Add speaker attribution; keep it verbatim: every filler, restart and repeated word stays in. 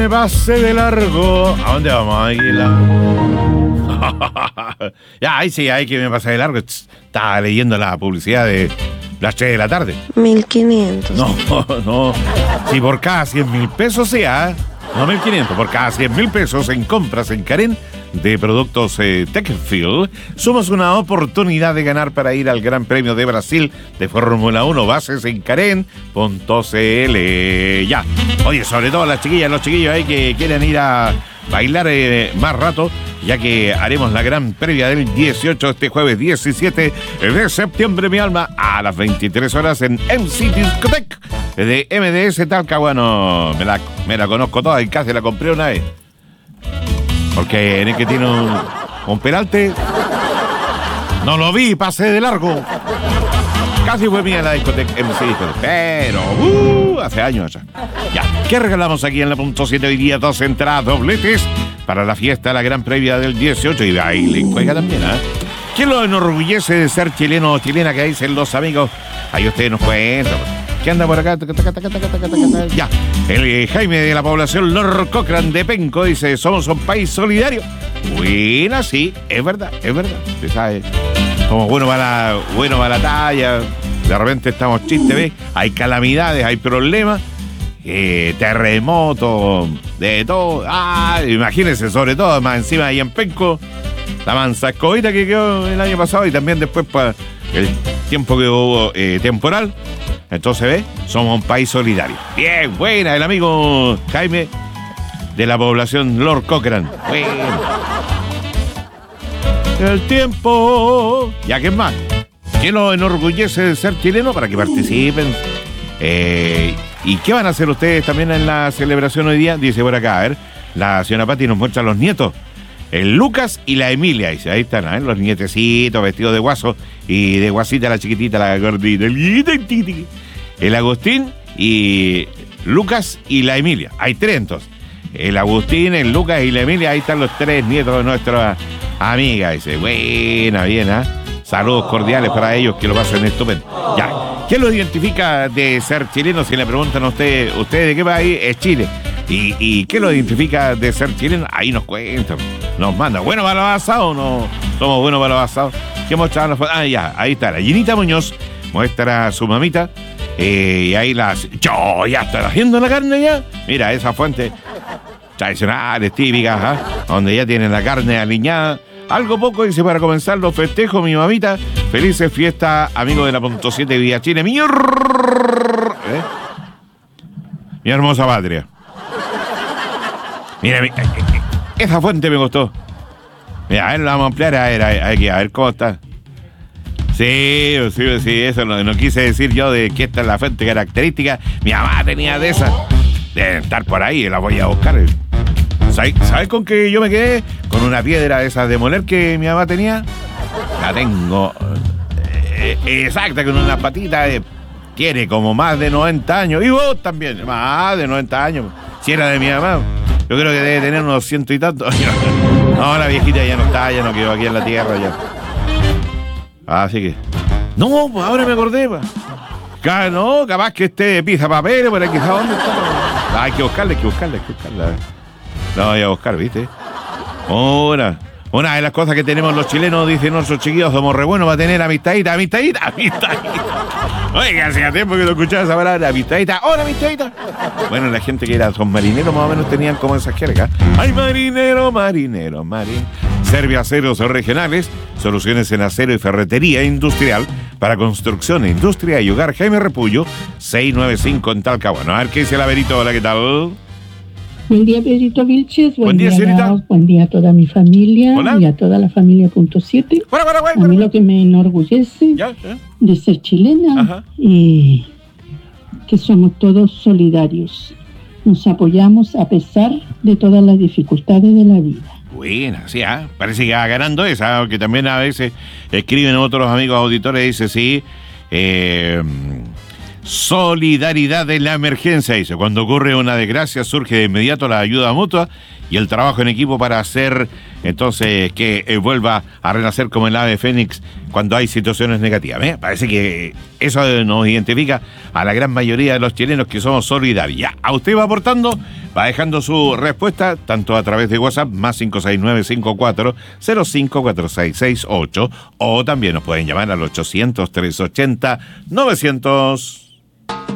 Speaker 1: Me pasé de largo. ¿A dónde vamos, Águila? Ya, ahí sí, ahí que me pasé de largo. Estaba leyendo la publicidad de las tres de la tarde.
Speaker 2: mil quinientos.
Speaker 1: No, no. Si por cada cien mil pesos sea, no mil quinientos, por cada cien mil pesos en compras en Karen de productos eh, Techfield, somos una oportunidad de ganar para ir al Gran Premio de Brasil de Fórmula uno. Bases en Karen punto c l. Ya. Oye, sobre todo las chiquillas, los chiquillos ahí que quieren ir a bailar eh, más rato, ya que haremos la gran previa del dieciocho, este jueves diecisiete de septiembre, mi alma, a las veintitrés horas en M C Discotech de M D S Talcahuano. Me la, me la conozco toda y casi la compré una vez. Porque en el que tiene un, un peralte, no lo vi, pasé de largo. Casi fue mía la discoteca M C Discotech, pero uh, hace años ya. Ya, ¿qué regalamos aquí en la punto siete hoy día? Dos entradas dobletes para la fiesta, la gran previa del dieciocho, y ahí le juega también, ¿ah? ¿eh? ¿Quién lo enorgullece de ser chileno o chilena, que dicen los amigos? Ahí ustedes nos cuentan. ¿Qué anda por acá? Ya, el eh, Jaime de la población Lord Cochrane de Penco dice: somos un país solidario. Buena, sí, es verdad, es verdad. Usted sabe, somos buenos para la, bueno para la talla. De repente estamos chistes, ¿ves? Hay calamidades, hay problemas. Eh, terremotos, de todo. Ah, imagínense, sobre todo, más encima ahí en Penco, la mansa escobita que quedó el año pasado, y también después para el tiempo que hubo eh, temporal. Entonces, ¿ves? Somos un país solidario. Bien, buena, el amigo Jaime de la población Lord Cochrane. Bueno. El tiempo. ¿Ya qué más? ¿Quién lo enorgullece de ser chileno? Para que participen. Eh, ¿Y qué van a hacer ustedes también en la celebración hoy día? Dice por acá, a ver, la señora Pati nos muestra a los nietos. El Lucas y la Emilia, dice, ahí están, ¿eh? Los nietecitos vestidos de guaso y de guasita la chiquitita, la gordita. El Agustín y Lucas y la Emilia. Hay tres entonces. El Agustín, el Lucas y la Emilia, ahí están los tres nietos de nuestra amiga. Dice, buena, bien, ¿ah? ¿eh? Saludos cordiales para ellos, que lo pasen estupendo. Ya, ¿qué lo identifica de ser chileno? Si le preguntan a usted, ¿usted de qué país? Es Chile. ¿Y, y qué lo identifica de ser chileno? Ahí nos cuentan, nos manda. ¿Bueno para los asados o no? Somos buenos para los asados. ¿Qué mostraban los? Ah, ya, ahí está. La Ginita Muñoz muestra a su mamita. Eh, y ahí las... Yo, ya están haciendo la carne ya. Mira, esa fuente tradicionales, típicas, ¿eh? Donde ya tienen la carne aliñada. Algo poco, dice, para comenzar los festejos, mi mamita. Felices fiestas, amigo de la punto siete Vía Chile. Mi, ¿eh? Mi hermosa patria. Mira, mira, esa fuente me gustó. Mira, a ver, la vamos a ampliar, a ver, a ver, a ver, a ver cómo está. Sí, sí, sí, eso no, no quise decir yo de que esta es la fuente característica. Mi mamá tenía de esas. Deben estar por ahí, la voy a buscar. ¿Sabes ¿sabe con qué yo me quedé? Con una piedra de esas de moler que mi mamá tenía. La tengo eh, exacta, con una patita de... Tiene como más de noventa años. Y vos también, más de noventa años. Si era de mi mamá, yo creo que debe tener unos ciento y tantos. No, la viejita ya no está, ya no quedó aquí en la tierra ya. Así que... No, pues ahora me acordé, pues. No, capaz que esté pizza papel, por aquí, ¿dónde está? Ah, hay que buscarle, hay que buscarle, hay que buscarle. No, voy a buscar, ¿viste? Una, una de las cosas que tenemos los chilenos, dicen nuestros chiquillos, somos re buenos para tener amistadita, amistadita, amistadita. Oiga, hacía tiempo que no escuchaba esa palabra, amistadita, hola, amistadita. Bueno, la gente que era, son marineros más o menos tenían como esas jergas. Ay, marinero, marinero, marinero. Servia Aceros Regionales, soluciones en acero y ferretería industrial para construcción, industria y hogar. Jaime Repullo, seiscientos noventa y cinco en Talcahuano. A ver qué dice el Averito, hola, ¿qué tal?
Speaker 3: Buen día, Pedrito Vilches. Buen,
Speaker 1: buen día, señorita.
Speaker 3: Buen día a toda mi familia. Hola. Y a toda la familia punto siete.
Speaker 1: Bueno, bueno, bueno,
Speaker 3: a mí lo que me enorgullece
Speaker 1: ya, ya.
Speaker 3: de ser chilena,
Speaker 1: ajá,
Speaker 3: y que somos todos solidarios. Nos apoyamos a pesar de todas las dificultades de la vida.
Speaker 1: Buena, sí, ¿eh? Parece que va ganando esa, aunque también a veces escriben otros amigos auditores y dicen, sí, eh, solidaridad en la emergencia, dice. Cuando ocurre una desgracia surge de inmediato la ayuda mutua y el trabajo en equipo para hacer entonces que eh, vuelva a renacer como el ave fénix cuando hay situaciones negativas. ¿eh? Parece que eso nos identifica a la gran mayoría de los chilenos que somos solidarios. Ya, a usted va aportando, va dejando su respuesta, tanto a través de WhatsApp, más cinco seis nueve cinco cuatro cero cinco cuatro seis seis ocho, o también nos pueden llamar al ochocientos, trescientos ochenta, novecientos.